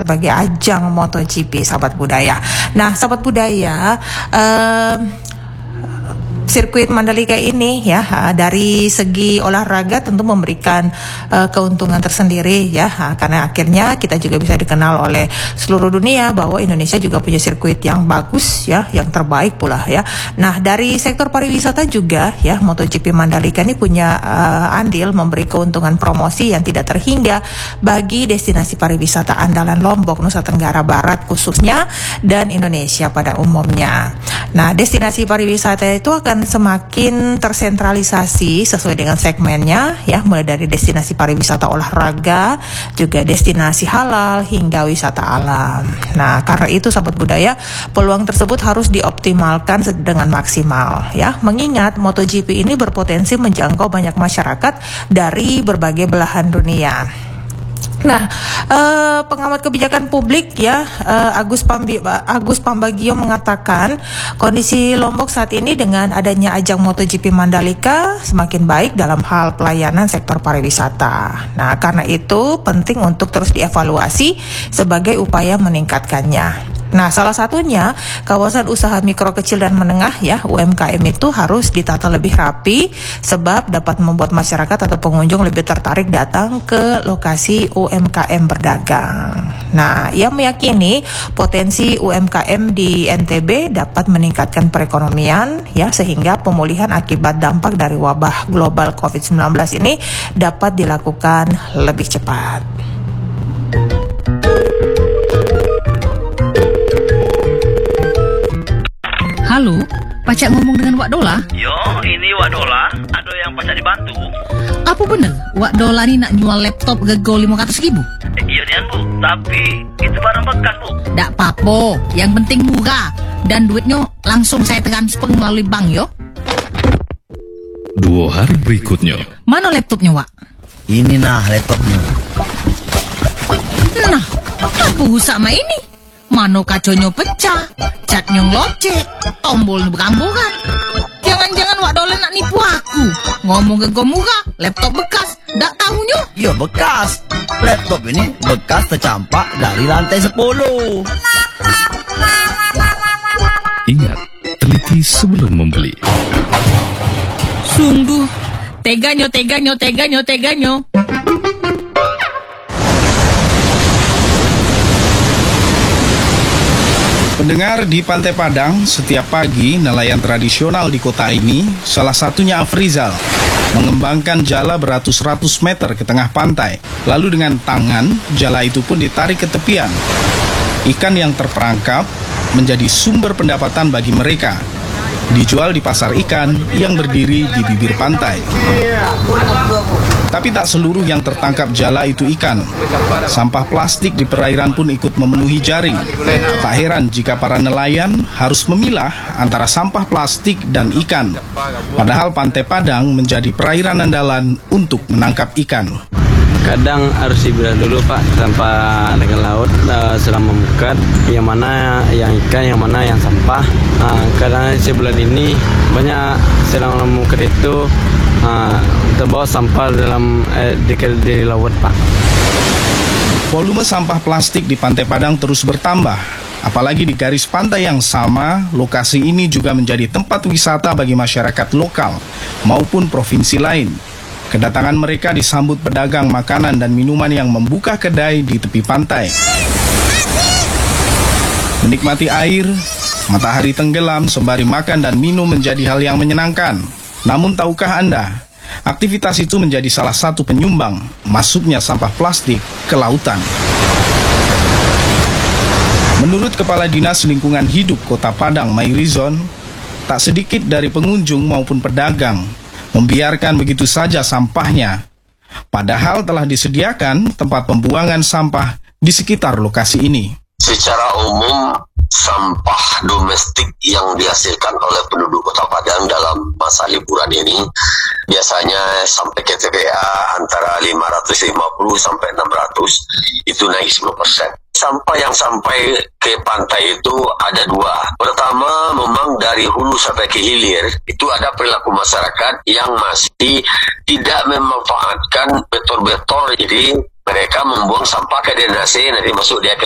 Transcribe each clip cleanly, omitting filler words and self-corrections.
berbagai ajang MotoGP, sahabat budaya. Nah, sahabat budaya, sirkuit Mandalika ini ya dari segi olahraga tentu memberikan keuntungan tersendiri ya, karena akhirnya kita juga bisa dikenal oleh seluruh dunia bahwa Indonesia juga punya sirkuit yang bagus ya, yang terbaik pula ya. Nah, dari sektor pariwisata juga ya, MotoGP Mandalika ini punya andil memberi keuntungan promosi yang tidak terhingga bagi destinasi pariwisata andalan Lombok, Nusa Tenggara Barat khususnya, dan Indonesia pada umumnya. Nah, destinasi pariwisata itu akan semakin tersentralisasi sesuai dengan segmennya ya, mulai dari destinasi pariwisata olahraga, juga destinasi halal hingga wisata alam. Nah, karena itu sahabat budaya, peluang tersebut harus dioptimalkan dengan maksimal ya, mengingat MotoGP ini berpotensi menjangkau banyak masyarakat dari berbagai belahan dunia. Nah, pengamat kebijakan publik ya, Agus Pambagio mengatakan kondisi Lombok saat ini dengan adanya ajang MotoGP Mandalika semakin baik dalam hal pelayanan sektor pariwisata. Nah, karena itu penting untuk terus dievaluasi sebagai upaya meningkatkannya. Nah, salah satunya kawasan usaha mikro kecil dan menengah ya, UMKM itu harus ditata lebih rapi sebab dapat membuat masyarakat atau pengunjung lebih tertarik datang ke lokasi UMKM berdagang. Nah, ia meyakini potensi UMKM di NTB dapat meningkatkan perekonomian ya, sehingga pemulihan akibat dampak dari wabah global COVID-19 ini dapat dilakukan lebih cepat. Halo, Pacak ngomong dengan Wak Dola? Yo, ini Wak Dola. Ada yang Pacak dibantu. Apa bener Wak Dola ni nak jual laptop gego 500.000? Iya Nian Bu, tapi itu barang bekas Bu. Tak apa-apa, yang penting murah. Dan duitnya langsung saya transfer melalui bank yo. 2 hari berikutnya. Mana laptopnya Wak? Ini nah laptopnya. Nah, apa rusak sama ini? Mano kaconya pecah, catnya ngelocek, tombolnya beramburan. Jangan-jangan Wak Dola nak nipu aku. Ngomong ke murah, laptop bekas, dak tahunya? Ya bekas. Laptop ini bekas tercampak dari lantai 10. Ingat, teliti sebelum membeli. Sungguh, teganya. Pendengar di Pantai Padang, setiap pagi nelayan tradisional di kota ini, salah satunya Afrizal, mengembangkan jala beratus-ratus meter ke tengah pantai. Lalu dengan tangan, jala itu pun ditarik ke tepian. Ikan yang terperangkap menjadi sumber pendapatan bagi mereka. Dijual di pasar ikan yang berdiri di bibir pantai. Tapi tak seluruh yang tertangkap jala itu ikan. Sampah plastik di perairan pun ikut memenuhi jaring. Tak heran jika para nelayan harus memilah antara sampah plastik dan ikan. Padahal Pantai Padang menjadi perairan andalan untuk menangkap ikan. Kadang harus dibilah dulu Pak, sampah dengan laut selama memukat, yang mana yang ikan, yang mana yang sampah. Kadang sebulan ini banyak selama memukat itu terbawa sampah dalam di laut Pak. Volume sampah plastik di Pantai Padang terus bertambah. Apalagi di garis pantai yang sama, lokasi ini juga menjadi tempat wisata bagi masyarakat lokal maupun provinsi lain. Kedatangan mereka disambut pedagang makanan dan minuman yang membuka kedai di tepi pantai. Menikmati air, matahari tenggelam sembari makan dan minum menjadi hal yang menyenangkan. Namun tahukah Anda, aktivitas itu menjadi salah satu penyumbang masuknya sampah plastik ke lautan. Menurut Kepala Dinas Lingkungan Hidup Kota Padang, Mairizon, tak sedikit dari pengunjung maupun pedagang membiarkan begitu saja sampahnya. Padahal telah disediakan tempat pembuangan sampah di sekitar lokasi ini. Secara umum, sampah domestik yang dihasilkan oleh penduduk Kota Padang dalam masa liburan ini biasanya sampai ke TPA antara 550 sampai 600, itu naik 10%. Sampah yang sampai ke pantai itu ada dua. Pertama, memang dari hulu sampai ke hilir, itu ada perilaku masyarakat yang masih tidak memanfaatkan beton-beton. Jadi mereka membuang sampah ke drainase, nanti masuk dia ke sungai.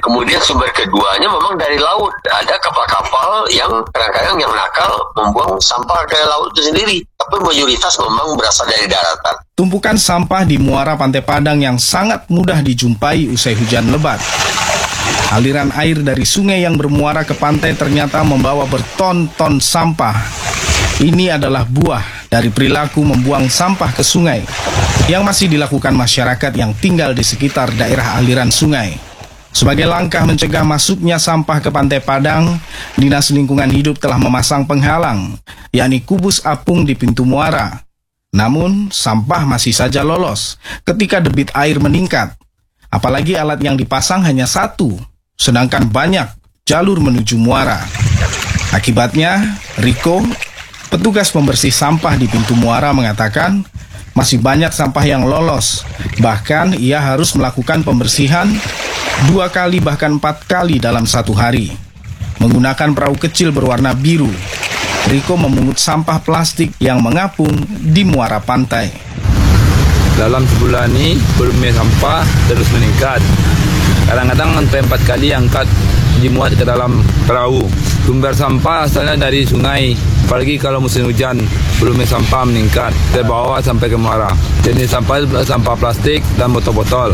Kemudian sumber keduanya memang dari laut. Ada kapal-kapal yang kadang-kadang yang nakal membuang sampah ke laut itu sendiri. Tapi mayoritas memang berasal dari daratan. Tumpukan sampah di muara Pantai Padang yang sangat mudah dijumpai usai hujan lebat. Aliran air dari sungai yang bermuara ke pantai ternyata membawa berton-ton sampah. Ini adalah buah dari perilaku membuang sampah ke sungai yang masih dilakukan masyarakat yang tinggal di sekitar daerah aliran sungai. Sebagai langkah mencegah masuknya sampah ke Pantai Padang, Dinas Lingkungan Hidup telah memasang penghalang, yakni kubus apung di pintu muara. Namun, sampah masih saja lolos ketika debit air meningkat. Apalagi alat yang dipasang hanya satu, sedangkan banyak jalur menuju muara. Akibatnya, Riko, petugas pembersih sampah di pintu muara mengatakan masih banyak sampah yang lolos. Bahkan ia harus melakukan pembersihan 2 kali bahkan 4 kali dalam satu hari. Menggunakan perahu kecil berwarna biru, Riko memungut sampah plastik yang mengapung di muara pantai. Dalam sebulan ini volume sampah terus meningkat. Kadang-kadang sampai 4 kali angkat dimuat ke dalam perahu. Sumber sampah asalnya dari sungai. Apalagi kalau musim hujan, volume sampah meningkat. Terbawa sampai ke muara. Jenis sampah plastik dan botol-botol.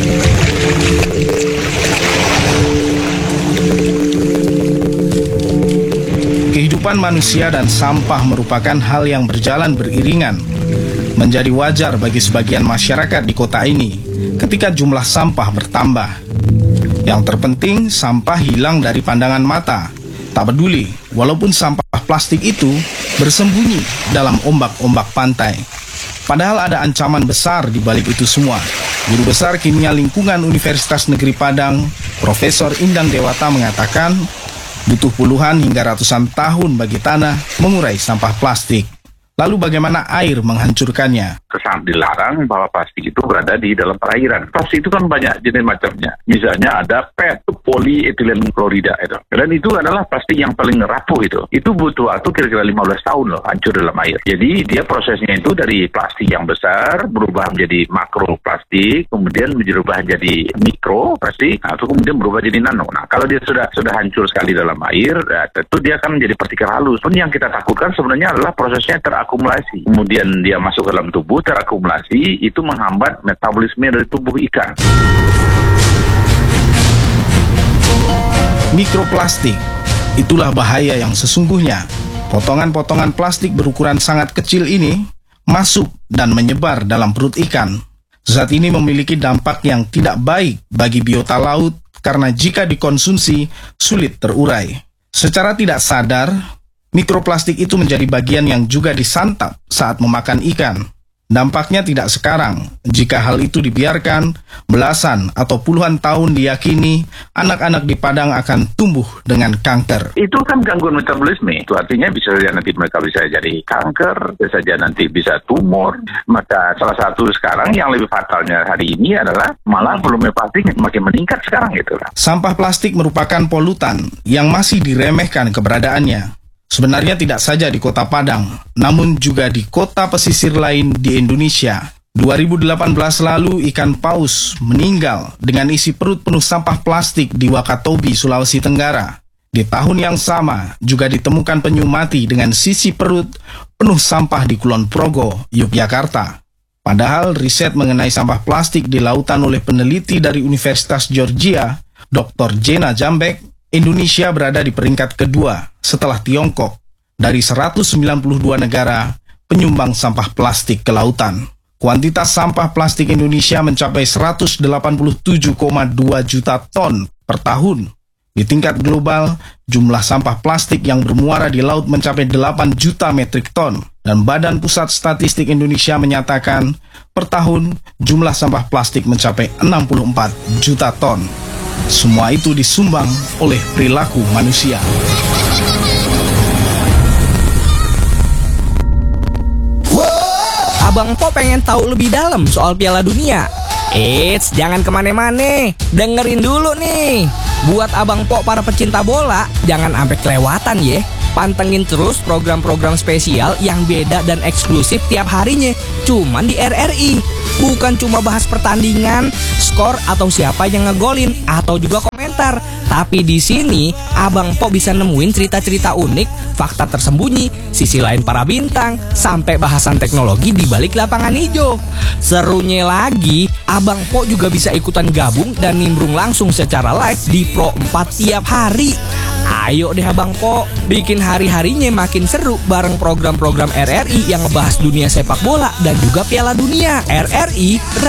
Kehidupan manusia dan sampah merupakan hal yang berjalan beriringan. Menjadi wajar bagi sebagian masyarakat di kota ini ketika jumlah sampah bertambah. Yang terpenting, sampah hilang dari pandangan mata. Tak peduli, walaupun sampah plastik itu bersembunyi dalam ombak-ombak pantai. Padahal ada ancaman besar di balik itu semua. Guru Besar Kimia Lingkungan Universitas Negeri Padang, Profesor Indang Dewata mengatakan, butuh puluhan hingga ratusan tahun bagi tanah mengurai sampah plastik. Lalu bagaimana air menghancurkannya? Sangat dilarang bahwa plastik itu berada di dalam perairan. Plastik itu kan banyak jenis macamnya. Misalnya ada PET, polyethylene klorida itu. Dan itu adalah plastik yang paling rapuh itu. Itu butuh waktu kira-kira 15 tahun loh hancur dalam air. Jadi dia prosesnya itu dari plastik yang besar berubah menjadi makroplastik, kemudian berubah jadi mikroplastik, atau kemudian berubah jadi nano. Nah, kalau dia sudah hancur sekali dalam air, tentu dia akan menjadi partikel halus. Pun yang kita takutkan sebenarnya adalah prosesnya terakumulasi. Kemudian dia masuk ke dalam tubuh, terakumulasi, itu menghambat metabolisme dari tubuh ikan. Mikroplastik, itulah bahaya yang sesungguhnya. Potongan-potongan plastik berukuran sangat kecil ini masuk dan menyebar dalam perut ikan. Zat ini memiliki dampak yang tidak baik bagi biota laut karena jika dikonsumsi sulit terurai. Secara tidak sadar, mikroplastik itu menjadi bagian yang juga disantap saat memakan ikan. Dampaknya tidak sekarang. Jika hal itu dibiarkan, belasan atau puluhan tahun diyakini anak-anak di Padang akan tumbuh dengan kanker. Itu kan gangguan metabolisme. Itu artinya bisa saja nanti mereka bisa jadi kanker, bisa saja nanti bisa tumor. Maka salah satu sekarang yang lebih fatalnya hari ini adalah malah volume plastik makin meningkat sekarang gitu. Sampah plastik merupakan polutan yang masih diremehkan keberadaannya. Sebenarnya tidak saja di Kota Padang, namun juga di kota pesisir lain di Indonesia. 2018 lalu ikan paus meninggal dengan isi perut penuh sampah plastik di Wakatobi, Sulawesi Tenggara. Di tahun yang sama juga ditemukan penyu mati dengan sisi perut penuh sampah di Kulon Progo, Yogyakarta. Padahal riset mengenai sampah plastik di lautan oleh peneliti dari Universitas Georgia, Dr. Jena Jambek, Indonesia berada di peringkat kedua setelah Tiongkok dari 192 negara penyumbang sampah plastik ke lautan. Kuantitas sampah plastik Indonesia mencapai 187,2 juta ton per tahun. Di tingkat global, jumlah sampah plastik yang bermuara di laut mencapai 8 juta metrik ton. Dan Badan Pusat Statistik Indonesia menyatakan per tahun jumlah sampah plastik mencapai 64 juta ton. Semua itu disumbang oleh perilaku manusia. Abang Po pengen tahu lebih dalam soal Piala Dunia? Eits, jangan kemana-mana. Dengerin dulu nih. Buat Abang Po para pecinta bola, jangan sampai kelewatan ya. Pantengin terus program-program spesial yang beda dan eksklusif tiap harinya. Cuman di RRI. Bukan cuma bahas pertandingan, skor, atau siapa yang ngegolin, atau juga komentar. sekitar. Tapi di sini Abang Po bisa nemuin cerita-cerita unik, fakta tersembunyi, sisi lain para bintang, sampai bahasan teknologi di balik lapangan hijau. Serunya lagi, Abang Po juga bisa ikutan gabung dan nimbrung langsung secara live di Pro 4 tiap hari. Ayo deh Abang Po, bikin hari-harinya makin seru bareng program-program RRI yang ngebahas dunia sepak bola dan juga Piala Dunia. RRI